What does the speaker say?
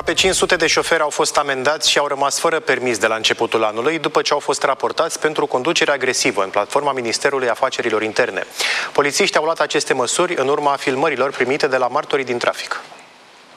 Aproape 500 de șoferi au fost amendați și au rămas fără permis de la începutul anului, după ce au fost raportați pentru conducere agresivă în platforma Ministerului Afacerilor Interne. Polițiștii au luat aceste măsuri în urma filmărilor primite de la martorii din trafic.